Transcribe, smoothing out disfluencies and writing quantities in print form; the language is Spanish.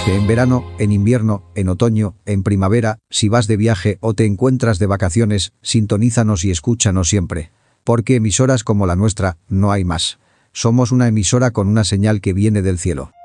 Que en verano, en invierno, en otoño, en primavera, si vas de viaje o te encuentras de vacaciones, sintonízanos y escúchanos siempre. Porque emisoras como la nuestra, no hay más. Somos una emisora con una señal que viene del cielo.